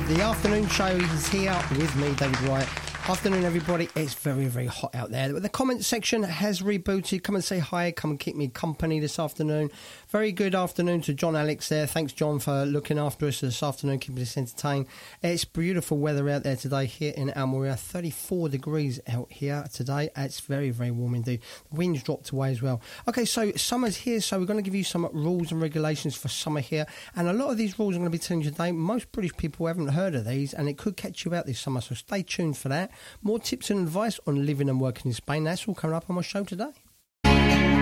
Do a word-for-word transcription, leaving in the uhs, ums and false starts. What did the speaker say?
The afternoon show is here with me, David Wright. Afternoon, everybody. It's very, very hot out there. The comment section has rebooted. Come and say hi. Come and keep me company this afternoon. Very good afternoon to John Alex there. Thanks, John, for looking after us this afternoon, keeping us entertained. It's beautiful weather out there today here in Almeria. thirty-four degrees out here today. It's very, very warm indeed. The wind's dropped away as well. Okay, so summer's here, so we're going to give you some rules and regulations for summer here. And a lot of these rules I'm going to be telling you today, most British people haven't heard of these, and it could catch you out this summer, so stay tuned for that. More tips and advice on living and working in Spain. That's all coming up on my show today.